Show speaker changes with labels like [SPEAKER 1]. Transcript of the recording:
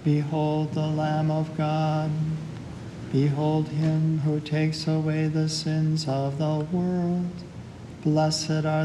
[SPEAKER 1] Behold the Lamb of God. Behold him who takes away the sins of the world. Blessed are